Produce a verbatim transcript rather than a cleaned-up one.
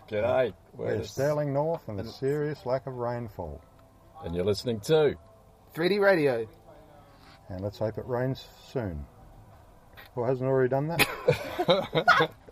G'day. We're Sterling North and the serious lack of rainfall. And you're listening to three D Radio. And let's hope it rains soon. Or hasn't already done that?